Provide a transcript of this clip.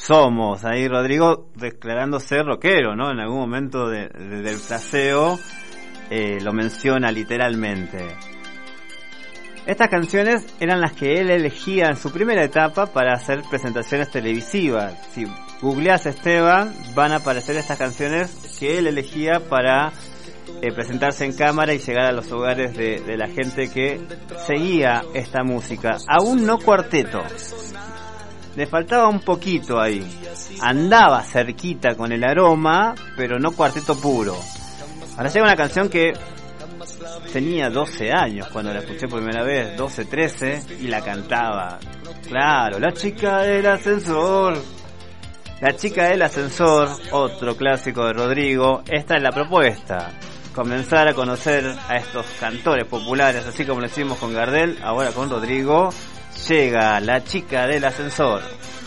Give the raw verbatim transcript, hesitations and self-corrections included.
somos. Ahí Rodrigo declarándose rockero, ¿no? En algún momento de, de, del fraseo eh, lo menciona literalmente. Estas canciones eran las que él elegía en su primera etapa para hacer presentaciones televisivas. Si googleás Esteban, van a aparecer estas canciones que él elegía para eh, presentarse en cámara y llegar a los hogares de, de la gente que seguía esta música. Aún no cuarteto. Le faltaba un poquito ahí. Andaba cerquita con el aroma, pero no cuarteto puro. Ahora llega una canción que tenía doce años cuando la escuché por primera vez, doce, trece, y la cantaba. Claro, La chica del ascensor. La chica del ascensor, otro clásico de Rodrigo. Esta es la propuesta. Comenzar a conocer a estos cantores populares, así como lo hicimos con Gardel, ahora con Rodrigo. Llega La chica del ascensor.